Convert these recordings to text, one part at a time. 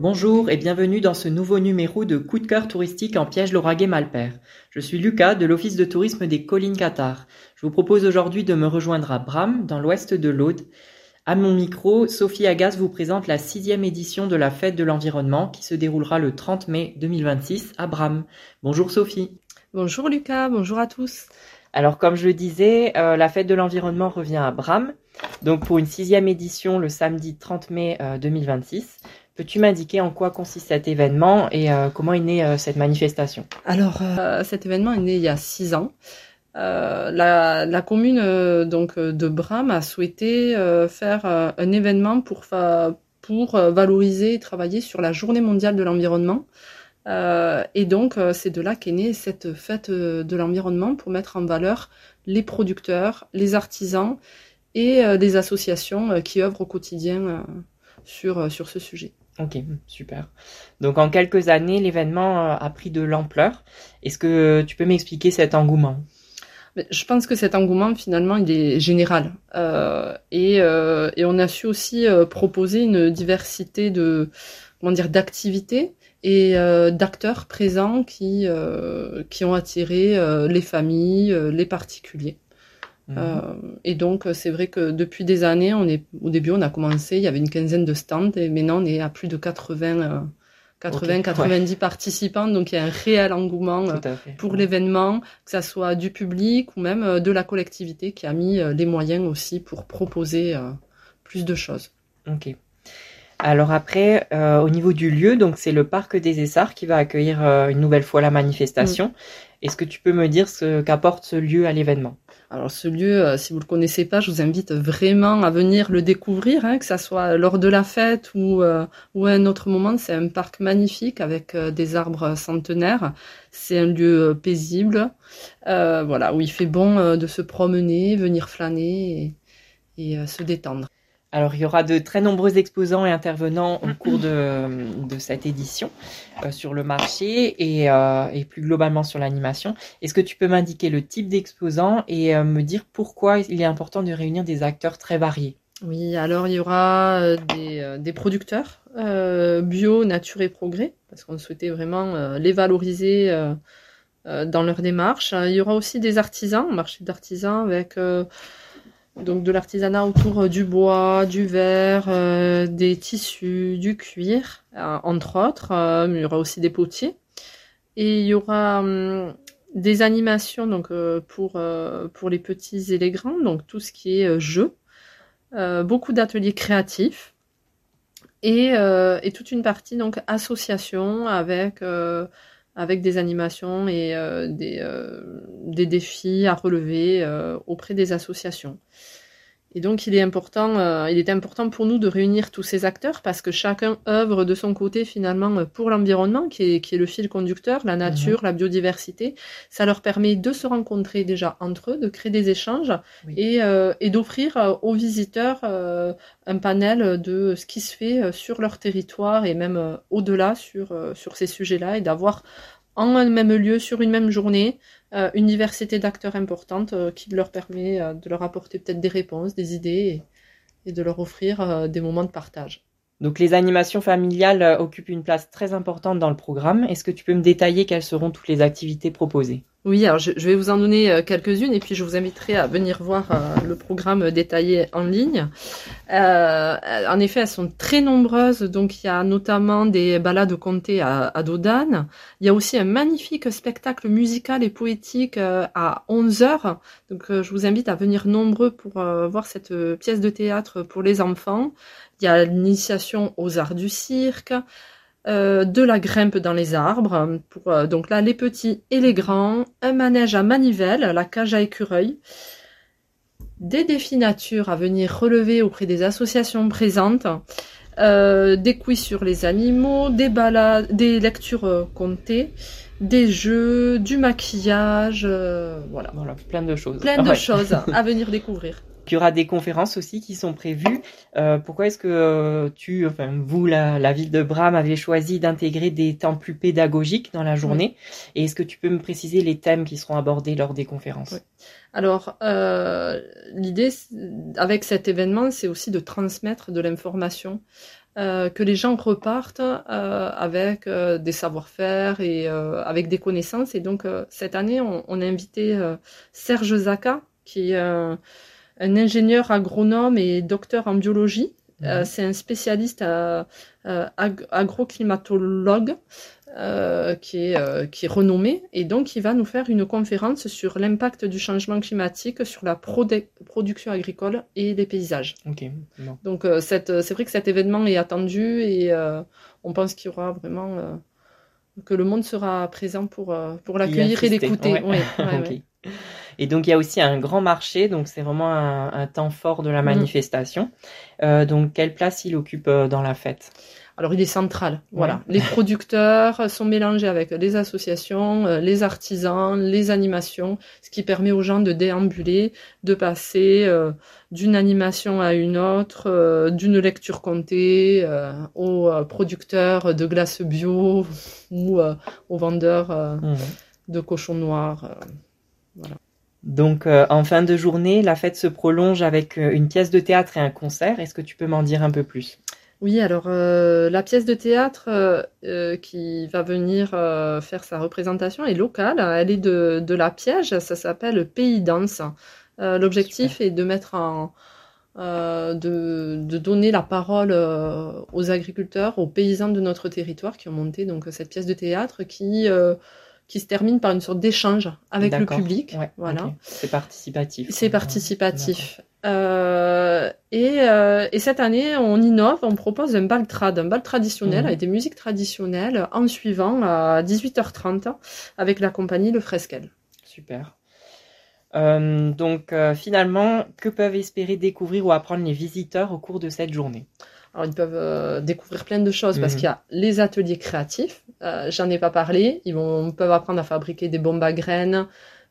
Bonjour et bienvenue dans ce nouveau numéro de Coup de cœur touristique en Piège-Lauragais-Malpère. Je suis Lucas de l'Office de tourisme des Collines Cathares. Je vous propose aujourd'hui de me rejoindre à Bram, dans l'ouest de l'Aude. À mon micro, Sophie Agas vous présente la 6e édition de la Fête de l'Environnement qui se déroulera le 30 mai 2026 à Bram. Bonjour Sophie. Bonjour Lucas, bonjour à tous. Alors comme je le disais, la Fête de l'Environnement revient à Bram, donc pour une 6e édition le samedi 30 mai 2026. Peux-tu m'indiquer en quoi consiste cet événement et comment est née cette manifestation? Alors, cet événement est né il y a 6 ans. La commune de Bram a souhaité faire un événement pour valoriser et travailler sur la Journée mondiale de l'environnement. Et donc, c'est de là qu'est née cette fête de l'environnement pour mettre en valeur les producteurs, les artisans et les associations qui œuvrent au quotidien sur ce sujet. Ok, super. Donc en quelques années, l'événement a pris de l'ampleur. Est-ce que tu peux m'expliquer cet engouement? Je pense que cet engouement, finalement, il est général. Et on a su aussi proposer une diversité d'activités et d'acteurs présents qui ont attiré les familles, les particuliers. Et donc c'est vrai que depuis des années, au début on a commencé, il y avait une quinzaine de stands et maintenant on est à plus de 90 participants, donc il y a un réel engouement pour l'événement, que ça soit du public ou même de la collectivité qui a mis les moyens aussi pour proposer plus de choses. Ok. Alors après, au niveau du lieu, donc c'est le Parc des Essarts qui va accueillir une nouvelle fois la manifestation. Est-ce que tu peux me dire ce qu'apporte ce lieu à l'événement? Alors ce lieu, si vous le connaissez pas, je vous invite vraiment à venir le découvrir, que ça soit lors de la fête ou à un autre moment. C'est un parc magnifique avec des arbres centenaires. C'est un lieu paisible, où il fait bon de se promener, venir flâner et se détendre. Alors, il y aura de très nombreux exposants et intervenants au cours de cette édition sur le marché et plus globalement sur l'animation. Est-ce que tu peux m'indiquer le type d'exposants et me dire pourquoi il est important de réunir des acteurs très variés? Oui, alors il y aura des producteurs bio, nature et progrès, parce qu'on souhaitait vraiment les valoriser dans leur démarche. Il y aura aussi des artisans, un marché d'artisans avec... Donc de l'artisanat autour du bois, du verre, des tissus, du cuir, entre autres. Il y aura aussi des potiers. Et il y aura des animations pour les petits et les grands, donc tout ce qui est jeux. Beaucoup d'ateliers créatifs. Et toute une partie donc association avec des animations et des défis à relever auprès des associations. Et donc il est important pour nous de réunir tous ces acteurs parce que chacun œuvre de son côté finalement pour l'environnement qui est le fil conducteur, la nature, la biodiversité. Ça leur permet de se rencontrer déjà entre eux, de créer des échanges et d'offrir aux visiteurs un panel de ce qui se fait sur leur territoire et même au-delà sur ces sujets-là et d'avoir en un même lieu, sur une même journée, une diversité d'acteurs importante qui leur permet de leur apporter peut-être des réponses, des idées et de leur offrir des moments de partage. Donc les animations familiales occupent une place très importante dans le programme. Est-ce que tu peux me détailler quelles seront toutes les activités proposées? Oui, alors je vais vous en donner quelques-unes et puis je vous inviterai à venir voir le programme détaillé en ligne. En effet, elles sont très nombreuses, donc il y a notamment des balades contées à dos d'âne. Il y a aussi un magnifique spectacle musical et poétique à 11h. Donc je vous invite à venir nombreux pour voir cette pièce de théâtre pour les enfants. Il y a l'initiation aux arts du cirque. De la grimpe dans les arbres, pour donc là les petits et les grands, un manège à manivelle, la cage à écureuil, des défis nature à venir relever auprès des associations présentes, des quiz sur les animaux, des balades, des lectures contées, des jeux, du maquillage, voilà, plein de choses. Plein de choses à venir découvrir. Il y aura des conférences aussi qui sont prévues. Pourquoi est-ce que vous, la ville de Bram, avez choisi d'intégrer des temps plus pédagogiques dans la journée? Et est-ce que tu peux me préciser les thèmes qui seront abordés lors des conférences? Alors, l'idée avec cet événement, c'est aussi de transmettre de l'information que les gens repartent avec des savoir-faire et avec des connaissances. Et donc cette année, on a invité Serge Zaka, qui est un ingénieur agronome et docteur en biologie. C'est un spécialiste agroclimatologue qui est renommé, et donc il va nous faire une conférence sur l'impact du changement climatique sur la production agricole et les paysages. Ok. Bon. Donc c'est vrai que cet événement est attendu, et on pense qu'il y aura vraiment que le monde sera présent pour l'accueillir et l'écouter. Ouais. Okay. Et donc il y a aussi un grand marché, donc c'est vraiment un temps fort de la manifestation. Donc quelle place il occupe dans la fête? Alors il est central, voilà. Les producteurs sont mélangés avec les associations, les artisans, les animations, ce qui permet aux gens de déambuler, de passer d'une animation à une autre, d'une lecture comptée aux producteurs de glace bio ou aux vendeurs de cochons noirs. Voilà. Donc en fin de journée, la fête se prolonge avec une pièce de théâtre et un concert. Est-ce que tu peux m'en dire un peu plus? Oui, alors la pièce de théâtre qui va venir faire sa représentation est locale. Elle est de la Piège, ça s'appelle Pays Danse. L'objectif est de mettre de donner la parole aux agriculteurs, aux paysans de notre territoire qui ont monté donc cette pièce de théâtre qui se termine par une sorte d'échange avec le public. Ouais, voilà. Okay. C'est participatif. C'est participatif. Et cette année, on innove, on propose un bal traditionnel avec des musiques traditionnelles en suivant à 18h30 avec la compagnie Le Fresquel. Super. Donc finalement, que peuvent espérer découvrir ou apprendre les visiteurs au cours de cette journée? Alors ils peuvent découvrir plein de choses parce qu'il y a les ateliers créatifs, j'en ai pas parlé, peuvent apprendre à fabriquer des bombes à graines,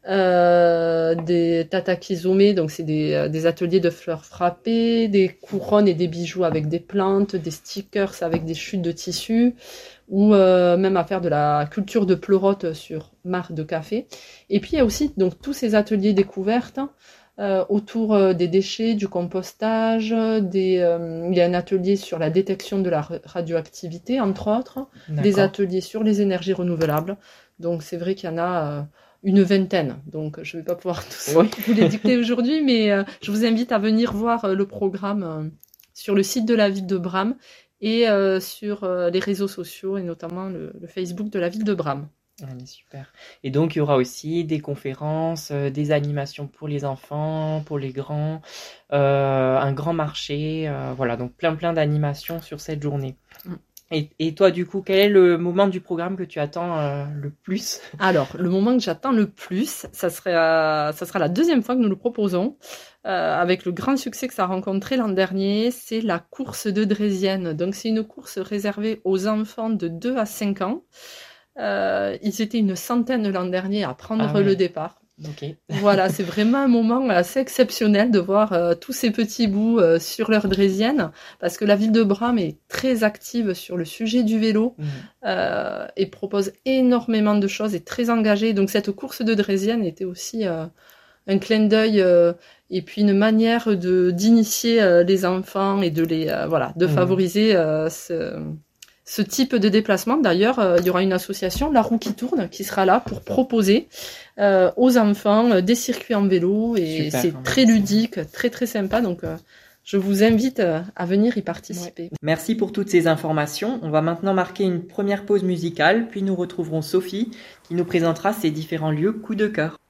des tatakizome, donc c'est des ateliers de fleurs frappées, des couronnes et des bijoux avec des plantes, des stickers avec des chutes de tissu, ou même à faire de la culture de pleurote sur marc de café. Et puis il y a aussi donc tous ces ateliers découvertes autour des déchets, du compostage, il y a un atelier sur la détection de la radioactivité, entre autres, des ateliers sur les énergies renouvelables. Donc c'est vrai qu'il y en a une vingtaine, donc je ne vais pas pouvoir tous vous les dicter aujourd'hui, mais je vous invite à venir voir le programme sur le site de la ville de Bram et sur les réseaux sociaux, et notamment le Facebook de la ville de Bram. Allez, super. Et donc, il y aura aussi des conférences, des animations pour les enfants, pour les grands, un grand marché, voilà, donc plein d'animations sur cette journée. Et toi, du coup, quel est le moment du programme que tu attends le plus? Alors, le moment que j'attends le plus, ça sera la deuxième fois que nous le proposons, avec le grand succès que ça a rencontré l'an dernier, c'est la course de Draisienne. Donc, c'est une course réservée aux enfants de 2 à 5 ans. Ils étaient une centaine l'an dernier à prendre le départ. Okay. Voilà, c'est vraiment un moment assez exceptionnel de voir tous ces petits bouts sur leur draisienne, parce que la ville de Bram est très active sur le sujet du vélo et propose énormément de choses, et très engagée. Donc cette course de draisienne était aussi un clin d'œil et puis une manière d'initier les enfants et de favoriser ce type de déplacement. D'ailleurs, il y aura une association, La Roue qui tourne, qui sera là pour proposer aux enfants des circuits en vélo, et c'est très ludique, très sympa. Donc, je vous invite à venir y participer. Merci pour toutes ces informations. On va maintenant marquer une première pause musicale, puis nous retrouverons Sophie qui nous présentera ses différents lieux coup de cœur.